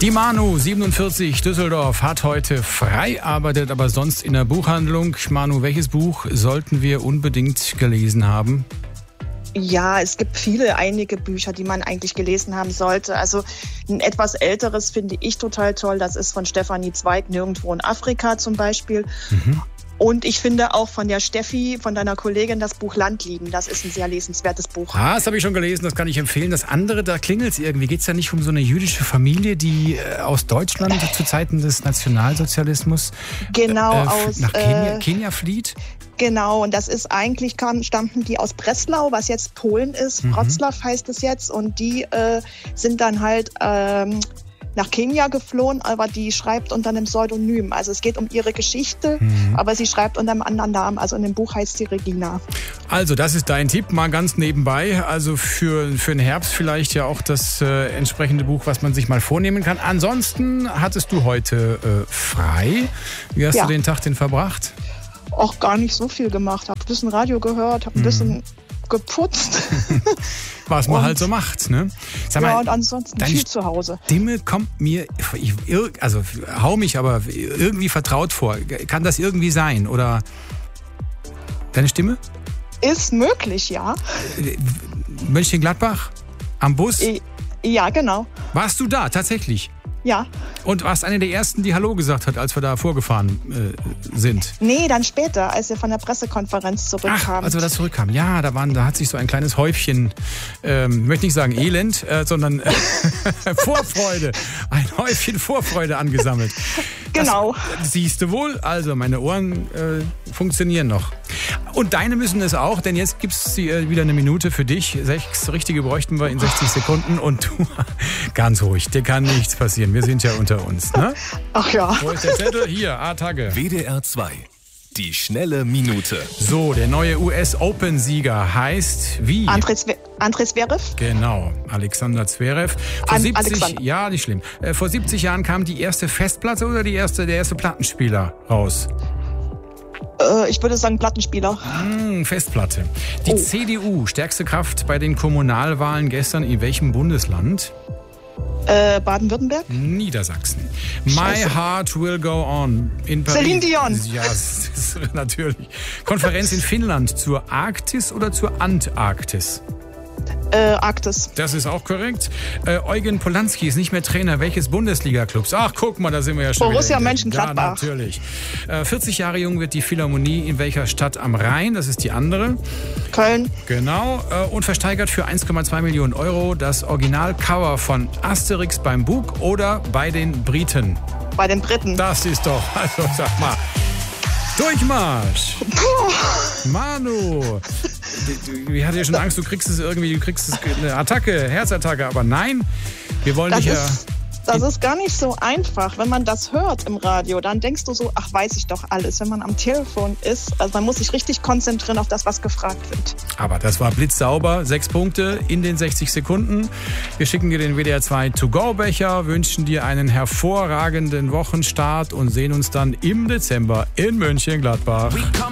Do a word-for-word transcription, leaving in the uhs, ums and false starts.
Die Manu, siebenundvierzig, Düsseldorf, hat heute frei, arbeitet aber sonst in der Buchhandlung. Manu, welches Buch sollten wir unbedingt gelesen haben? Ja, es gibt viele, einige Bücher, die man eigentlich gelesen haben sollte. Also ein etwas älteres finde ich total toll. Das ist von Stefanie Zweig, Nirgendwo in Afrika zum Beispiel. Mhm. Und ich finde auch von der Steffi, von deiner Kollegin, das Buch Land lieben. Das ist ein sehr lesenswertes Buch. Ah, das habe ich schon gelesen, das kann ich empfehlen. Das andere, da klingelt es irgendwie. Geht es ja nicht um so eine jüdische Familie, die äh, aus Deutschland zu Zeiten des Nationalsozialismus genau, äh, aus, nach Kenia, äh, Kenia flieht? Genau, und das ist eigentlich, kam, stammten die aus Breslau, was jetzt Polen ist. Mhm. Wrocław heißt es jetzt. Und die äh, sind dann halt ähm, nach Kenia geflohen, aber die schreibt unter einem Pseudonym. Also es geht um ihre Geschichte, mhm. aber sie schreibt unter einem anderen Namen. Also in dem Buch heißt sie Regina. Also das ist dein Tipp, mal ganz nebenbei. Also für, für den Herbst vielleicht ja auch das äh, entsprechende Buch, was man sich mal vornehmen kann. Ansonsten hattest du heute äh, frei. Wie hast ja. du den Tag denn verbracht? Auch gar nicht so viel gemacht. Habe ein bisschen Radio gehört, habe ein bisschen mhm. geputzt. Was man und, halt so macht, ne? Sag mal, ja, und ansonsten viel zu Hause. Stimme kommt mir, ich, also hau mich aber irgendwie vertraut vor. Kann das irgendwie sein? Oder deine Stimme? Ist möglich, ja. Mönchengladbach? Am Bus? Ja, genau. Warst du da, tatsächlich? Ja. Und warst eine der Ersten, die Hallo gesagt hat, als wir da vorgefahren äh, sind? Nee, dann später, als wir von der Pressekonferenz zurückkamen. Ach, als wir da zurückkamen. Ja, da, waren, da hat sich so ein kleines Häufchen, ähm, ich möchte nicht sagen Elend, äh, sondern äh, Vorfreude. Ein Häufchen Vorfreude angesammelt. Genau. Das siehst du wohl. Also, meine Ohren äh, funktionieren noch. Und deine müssen es auch, denn jetzt gibt es äh, wieder eine Minute für dich. Sechs richtige bräuchten wir in sechzig Sekunden. Und du, ganz ruhig, dir kann nichts passieren. Wir sind ja unter uns, ne? Ach ja. Wo ist der Zettel? Hier, A-Tage. W D R zwei. Die schnelle Minute. So, der neue U S-Open-Sieger heißt wie? Andrei Zverev. Genau, Alexander Zverev. Vor An- siebzig, Alexander. ja, nicht schlimm. Äh, vor siebzig Jahren kam die erste Festplatte oder die erste, der erste Plattenspieler raus? Äh, ich würde sagen Plattenspieler. Hm, Festplatte. Die Oh. C D U, stärkste Kraft bei den Kommunalwahlen gestern in welchem Bundesland? Äh, Baden-Württemberg? Niedersachsen. My Scheiße. Heart Will Go On in Paris. Celine Dion. Ja, das ist natürlich. Konferenz in Finnland zur Arktis oder zur Antarktis? Äh, Arktis. Das ist auch korrekt. Äh, Eugen Polanski ist nicht mehr Trainer welches Bundesliga-Clubs? Ach, guck mal, da sind wir ja schon Borussia wieder. Mönchengladbach. Ja, natürlich. Äh, vierzig Jahre jung wird die Philharmonie in welcher Stadt am Rhein? Das ist die andere. Köln. Genau. Äh, und versteigert für eins Komma zwei Millionen Euro das Originalcover von Asterix beim Bug oder bei den Briten? Bei den Briten. Das ist doch, also sag mal, Durchmarsch. Manu. Ich hatte ja schon Angst, du kriegst es irgendwie, du kriegst es eine Attacke, Herzattacke, aber nein, wir wollen Das dich ja... ist, das ist gar nicht so einfach. Wenn man das hört im Radio, dann denkst du so, ach, weiß ich doch alles. Wenn man am Telefon ist, also man muss sich richtig konzentrieren auf das, was gefragt wird. Aber das war blitzsauber, sechs Punkte in den sechzig Sekunden. Wir schicken dir den W D R zwei To-Go-Becher, wünschen dir einen hervorragenden Wochenstart und sehen uns dann im Dezember in Mönchengladbach.